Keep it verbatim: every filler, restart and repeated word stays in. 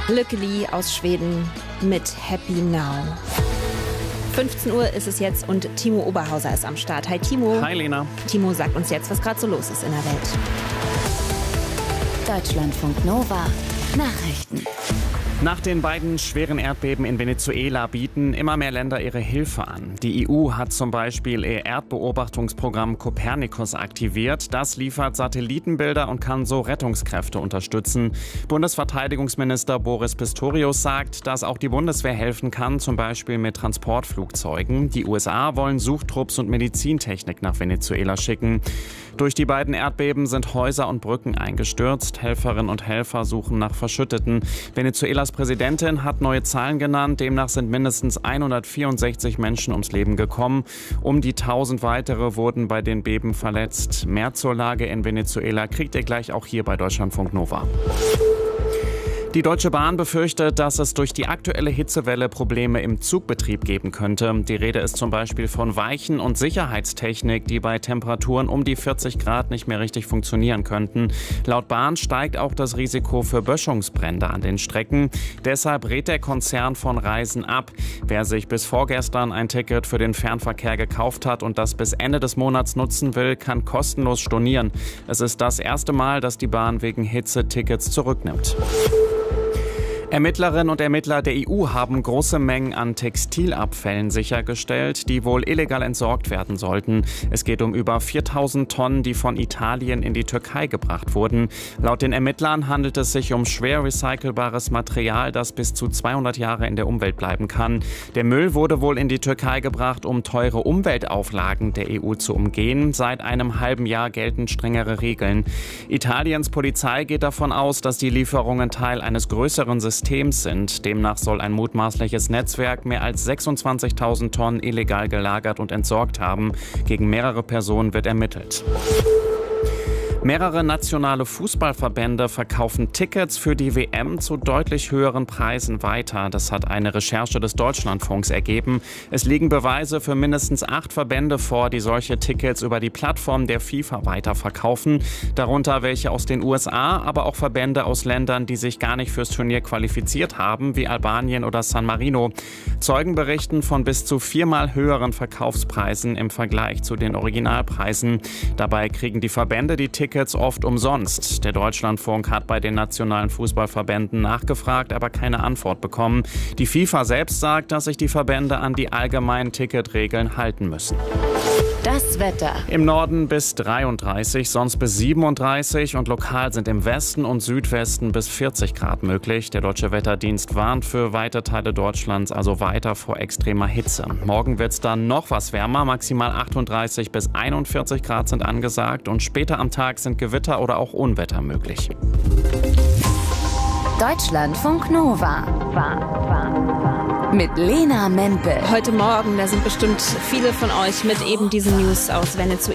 Lykke aus Schweden mit Happy Now. fünfzehn Uhr ist es jetzt und Timo Oberhauser ist am Start. Hi Timo. Hi Lena. Timo, sagt uns jetzt, was gerade so los ist in der Welt. Deutschlandfunk Nova Nachrichten. Nach den beiden schweren Erdbeben in Venezuela bieten immer mehr Länder ihre Hilfe an. Die E U hat zum Beispiel ihr Erdbeobachtungsprogramm Copernicus aktiviert. Das liefert Satellitenbilder und kann so Rettungskräfte unterstützen. Bundesverteidigungsminister Boris Pistorius sagt, dass auch die Bundeswehr helfen kann, zum Beispiel mit Transportflugzeugen. Die U S A wollen Suchtrupps und Medizintechnik nach Venezuela schicken. Durch die beiden Erdbeben sind Häuser und Brücken eingestürzt. Helferinnen und Helfer suchen nach Verschütteten. Venezuelas Präsidentin hat neue Zahlen genannt. Demnach sind mindestens hundertvierundsechzig Menschen ums Leben gekommen. Um die tausend weitere wurden bei den Beben verletzt. Mehr zur Lage in Venezuela kriegt ihr gleich auch hier bei Deutschlandfunk Nova. Die Deutsche Bahn befürchtet, dass es durch die aktuelle Hitzewelle Probleme im Zugbetrieb geben könnte. Die Rede ist zum Beispiel von Weichen- und Sicherheitstechnik, die bei Temperaturen um die vierzig Grad nicht mehr richtig funktionieren könnten. Laut Bahn steigt auch das Risiko für Böschungsbrände an den Strecken. Deshalb rät der Konzern von Reisen ab. Wer sich bis vorgestern ein Ticket für den Fernverkehr gekauft hat und das bis Ende des Monats nutzen will, kann kostenlos stornieren. Es ist das erste Mal, dass die Bahn wegen Hitze Tickets zurücknimmt. Ermittlerinnen und Ermittler der E U haben große Mengen an Textilabfällen sichergestellt, die wohl illegal entsorgt werden sollten. Es geht um über viertausend Tonnen, die von Italien in die Türkei gebracht wurden. Laut den Ermittlern handelt es sich um schwer recycelbares Material, das bis zu zweihundert Jahre in der Umwelt bleiben kann. Der Müll wurde wohl in die Türkei gebracht, um teure Umweltauflagen der E U zu umgehen. Seit einem halben Jahr gelten strengere Regeln. Italiens Polizei geht davon aus, dass die Lieferungen Teil eines größeren Systems Systems sind. Demnach soll ein mutmaßliches Netzwerk mehr als sechsundzwanzigtausend Tonnen illegal gelagert und entsorgt haben. Gegen mehrere Personen wird ermittelt. Mehrere nationale Fußballverbände verkaufen Tickets für die W M zu deutlich höheren Preisen weiter. Das hat eine Recherche des Deutschlandfunks ergeben. Es liegen Beweise für mindestens acht Verbände vor, die solche Tickets über die Plattform der FIFA weiterverkaufen. Darunter welche aus den U S A, aber auch Verbände aus Ländern, die sich gar nicht fürs Turnier qualifiziert haben, wie Albanien oder San Marino. Zeugen berichten von bis zu viermal höheren Verkaufspreisen im Vergleich zu den Originalpreisen. Dabei kriegen die Verbände die Tickets oft umsonst. Der Deutschlandfunk hat bei den nationalen Fußballverbänden nachgefragt, aber keine Antwort bekommen. Die FIFA selbst sagt, dass sich die Verbände an die allgemeinen Ticketregeln halten müssen. Das Wetter. Im Norden bis dreiunddreißig, sonst bis siebenunddreißig und lokal sind im Westen und Südwesten bis vierzig Grad möglich. Der Deutsche Wetterdienst warnt für weite Teile Deutschlands also weiter vor extremer Hitze. Morgen wird es dann noch was wärmer, maximal achtunddreißig bis einundvierzig Grad sind angesagt und später am Tag sind Gewitter oder auch Unwetter möglich. Deutschlandfunk Nova. Mit Lena Mempel. Heute Morgen, da sind bestimmt viele von euch mit eben diesen News aus Venezuela.